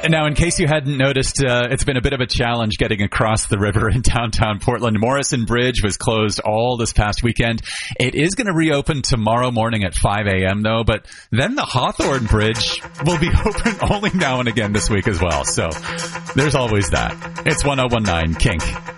Now, in case you hadn't noticed, it's been a bit of a challenge getting across the river in downtown Portland. Morrison Bridge was closed all this past weekend. It is going to reopen tomorrow morning at 5 a.m., though, but then the Hawthorne Bridge will be open only now and again this week as well. So there's always that. It's 1019 Kink.